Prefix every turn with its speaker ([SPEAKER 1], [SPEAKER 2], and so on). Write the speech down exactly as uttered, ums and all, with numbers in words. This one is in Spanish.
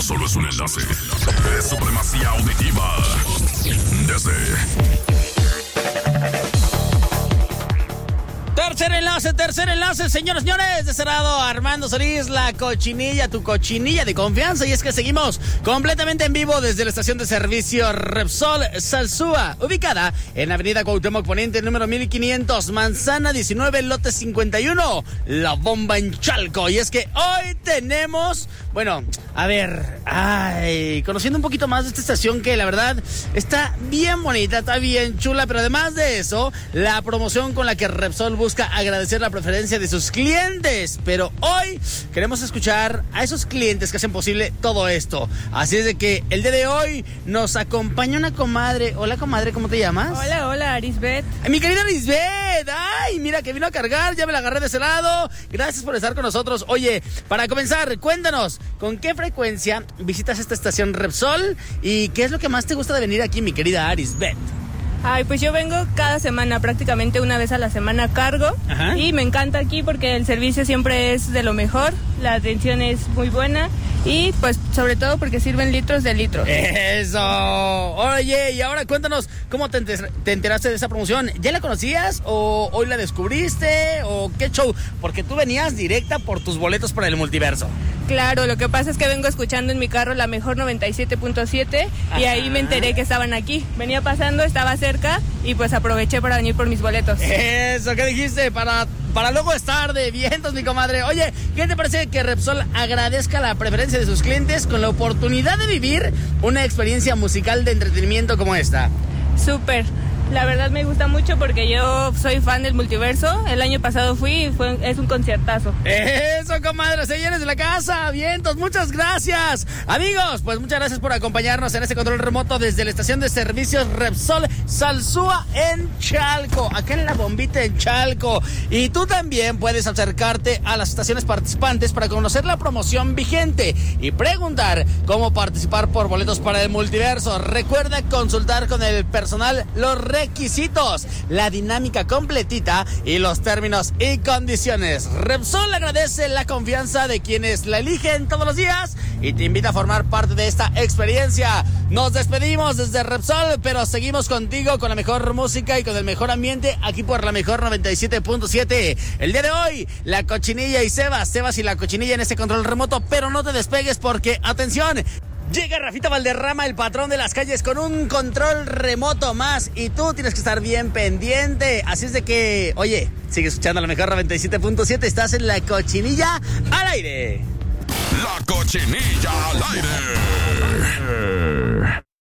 [SPEAKER 1] solo es un enlace. Es supremacía auditiva. Desde...
[SPEAKER 2] Tercer enlace, tercer enlace, señores, señores. De ese lado, Armando Solís, la cochinilla, tu cochinilla de confianza. Y es que seguimos completamente en vivo desde la estación de servicio Repsol Salsúa, ubicada en Avenida Cuauhtémoc Poniente, número mil quinientos, Manzana diecinueve, lote cincuenta y uno, La Bomba en Chalco. Y es que hoy tenemos, bueno, a ver, ay, conociendo un poquito más de esta estación que la verdad está bien bonita, está bien chula, pero además de eso, la promoción con la que Repsol busca agradecer la preferencia de sus clientes, pero hoy queremos escuchar a esos clientes que hacen posible todo esto. Así es de que el día de hoy nos acompaña una comadre. Hola, comadre, ¿cómo te llamas?
[SPEAKER 3] Hola, hola, Arisbet.
[SPEAKER 2] Ay, mi querida Arisbet, ay, mira que vino a cargar, ya me la agarré de ese lado. Gracias por estar con nosotros. Oye, para comenzar, cuéntanos, ¿con qué frecuencia visitas esta estación Repsol y qué es lo que más te gusta de venir aquí, mi querida Arisbet?
[SPEAKER 3] Ay, pues yo vengo cada semana, prácticamente una vez a la semana cargo. Ajá. Y me encanta aquí porque el servicio siempre es de lo mejor, la atención es muy buena y pues sobre todo porque sirven litros de litros.
[SPEAKER 2] ¡Eso! Oye, y ahora cuéntanos, ¿cómo te, enter- te enteraste de esa promoción? ¿Ya la conocías o hoy la descubriste o qué show? Porque tú venías directa por tus boletos para el multiverso.
[SPEAKER 3] Claro, lo que pasa es que vengo escuchando en mi carro la mejor noventa y siete punto siete y ahí me enteré que estaban aquí. Venía pasando, estaba cerca y pues aproveché para venir por mis boletos.
[SPEAKER 2] Eso, ¿qué dijiste? Para, para luego estar de vientos, mi comadre. Oye, ¿qué te parece que Repsol agradezca la preferencia de sus clientes con la oportunidad de vivir una experiencia musical de entretenimiento como esta?
[SPEAKER 3] Súper. La verdad me gusta mucho porque yo soy fan del multiverso. El año pasado fui y fue, es un conciertazo.
[SPEAKER 2] Eso, comadre, señores de la casa, vientos, muchas gracias. Amigos, pues muchas gracias por acompañarnos en este control remoto desde la estación de servicios Repsol Salsúa en Chalco, acá en La Bombita en Chalco. Y tú también puedes acercarte a las estaciones participantes para conocer la promoción vigente y preguntar cómo participar por boletos para el multiverso. Recuerda consultar con el personal los requisitos, la dinámica completita y los términos y condiciones. Repsol agradece la confianza de quienes la eligen todos los días y te invita a formar parte de esta experiencia. Nos despedimos desde Repsol, pero seguimos contigo con la mejor música y con el mejor ambiente aquí por la mejor noventa y siete punto siete. El día de hoy, la cochinilla y Sebas, Sebas y la cochinilla en este control remoto, pero no te despegues porque, atención, llega Rafita Valderrama, el patrón de las calles, con un control remoto más y tú tienes que estar bien pendiente. Así es de que, oye, sigue escuchando la mejor noventa y siete punto siete, estás en la cochinilla al aire.
[SPEAKER 1] La cochinilla al aire.